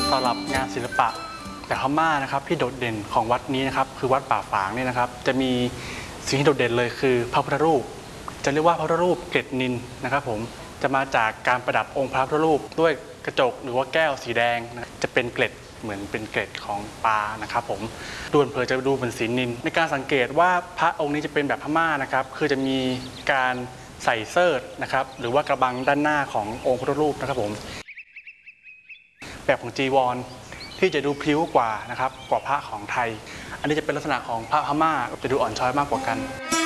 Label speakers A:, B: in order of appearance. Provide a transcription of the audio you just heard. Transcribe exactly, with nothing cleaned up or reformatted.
A: สำหรับงานศิลปะแบบพม่านะครับที่โดดเด่นของวัดนี้นะครับคือวัดป่าฝางนี่นะครับจะมีสิ่งที่โดดเด่นเลยคือพระพุทธรูปจะเรียกว่าพระพุทธรูปเกล็ดนิลนะครับผมจะมาจากการประดับองค์พระพุทธรูปด้วยกระจกหรือว่าแก้วสีแดงนะจะเป็นเกล็ดเหมือนเป็นเกล็ดของปลานะครับผมดูเผลอจะดูเหมือนสีนิลในการสังเกตว่าพระองค์นี้จะเป็นแบบพม่านะครับคือจะมีการใส่เสิร์ธนะครับหรือว่ากระบังด้านหน้าขององค์พระพุทธรูปนะครับผมแบบของจีวรที่จะดูพลิ้วกว่านะครับกว่าพระของไทยอันนี้จะเป็นลักษณะของพระพม่าจะดูอ่อนช้อยมากกว่ากัน